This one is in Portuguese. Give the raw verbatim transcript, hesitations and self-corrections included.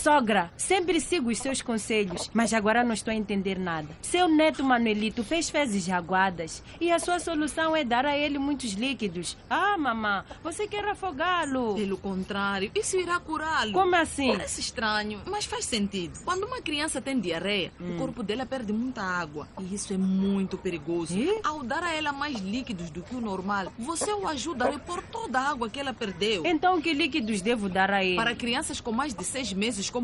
Sogra, sempre sigo os seus conselhos, mas agora não estou a entender nada. Seu neto Manuelito fez fezes aguadas e a sua solução é dar a ele muitos líquidos. Ah, mamã, você quer afogá-lo? Pelo contrário, isso irá curá-lo. Como assim? Parece estranho, mas faz sentido. Quando uma criança tem diarreia, hum. o corpo dela perde muita água. E isso é muito perigoso. E? Ao dar a ela mais líquidos do que o normal, você o ajuda a repor toda a água que ela perdeu. Então, que líquidos devo dar a ele? Para crianças com mais de seis meses